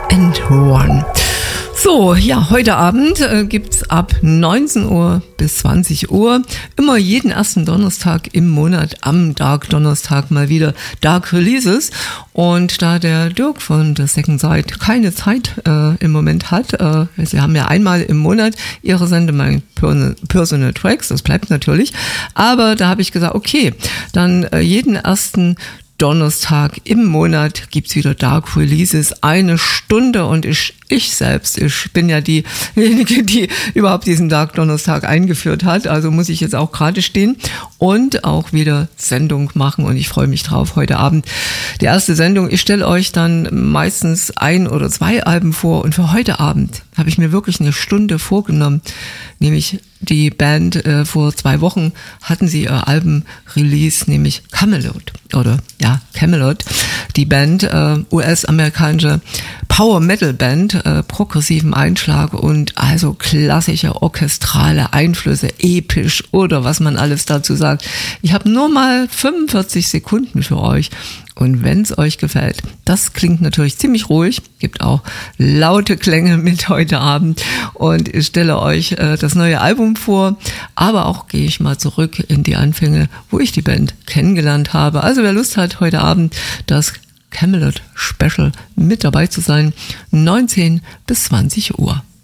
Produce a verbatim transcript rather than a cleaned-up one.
and One. So, ja, heute Abend äh, gibt's ab neunzehn Uhr bis zwanzig Uhr immer jeden ersten Donnerstag im Monat am Dark Donnerstag mal wieder Dark Releases. Und da der Dirk von The Second Side keine Zeit äh, im Moment hat, äh, sie haben ja einmal im Monat ihre Sendung Personal Tracks, das bleibt natürlich, aber da habe ich gesagt, okay, dann äh, jeden ersten Donnerstag im Monat gibt's wieder Dark Releases, eine Stunde, und ich, ich selbst, ich bin ja diejenige, die überhaupt diesen Dark Donnerstag eingeführt hat, also muss ich jetzt auch gerade stehen und auch wieder Sendung machen, und ich freue mich drauf heute Abend. Die erste Sendung, ich stelle euch dann meistens ein oder zwei Alben vor, und für heute Abend habe ich mir wirklich eine Stunde vorgenommen, nämlich die Band, äh, vor zwei Wochen hatten sie ihr Alben-Release, nämlich Kamelot, oder ja, Kamelot, die Band, äh, U S-amerikanische Power-Metal-Band, äh, progressiven Einschlag und also klassische orchestrale Einflüsse, episch oder was man alles dazu sagt. Ich habe nur mal fünfundvierzig Sekunden für euch. Und wenn es euch gefällt, das klingt natürlich ziemlich ruhig, gibt auch laute Klänge mit heute Abend, und ich stelle euch äh, das neue Album vor, aber auch gehe ich mal zurück in die Anfänge, wo ich die Band kennengelernt habe. Also wer Lust hat, heute Abend das Kamelot Special mit dabei zu sein, neunzehn bis zwanzig Uhr.